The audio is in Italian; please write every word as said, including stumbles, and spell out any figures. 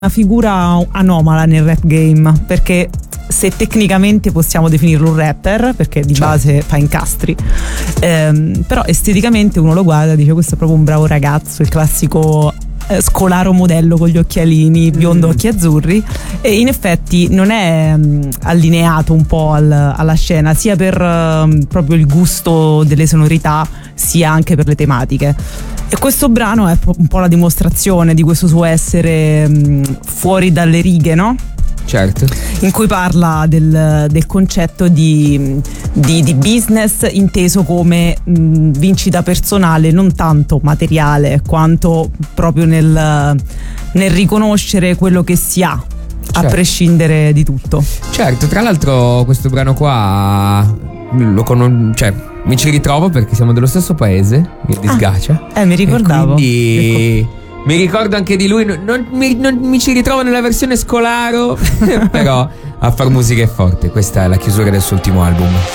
una figura anomala nel rap game, perché se tecnicamente possiamo definirlo un rapper, perché di base fa incastri, ehm, però esteticamente uno lo guarda e dice questo è proprio un bravo ragazzo, il classico eh, scolaro modello con gli occhialini, biondo, occhi azzurri, e in effetti non è mh, allineato un po' al, alla scena, sia per uh, proprio il gusto delle sonorità, sia anche per le tematiche. E questo brano è un po' la dimostrazione di questo suo essere mh, fuori dalle righe, no? Certo. In cui parla del, del concetto di, di, di business inteso come mh, vincita personale, non tanto materiale quanto proprio nel, nel riconoscere quello che si ha, certo, a prescindere di tutto. Certo, tra l'altro questo brano qua lo conosco, cioè mi ci ritrovo perché siamo dello stesso paese, il di Sgacia. Ah, eh, mi ricordavo. E quindi mi ricordo anche di lui, non, non, mi, non mi ci ritrovo nella versione scolaro, però a far musica è forte. Questa è la chiusura del suo ultimo album.